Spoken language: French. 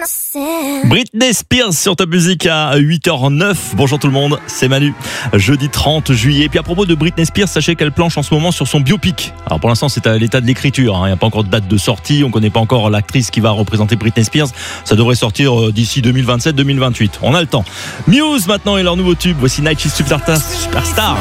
Britney Spears sur Top Music à 8h09. Bonjour tout le monde, c'est Manu. Jeudi 30 juillet. Puis à propos de Britney Spears, sachez qu'elle planche en ce moment sur son biopic. Alors pour l'instant, c'est à l'état de l'écriture. Il n'y a pas encore de date de sortie. On ne connaît pas encore l'actrice qui va représenter Britney Spears. Ça devrait sortir d'ici 2027-2028. On a le temps. Muse maintenant et leur nouveau tube. Voici Night is Superstar.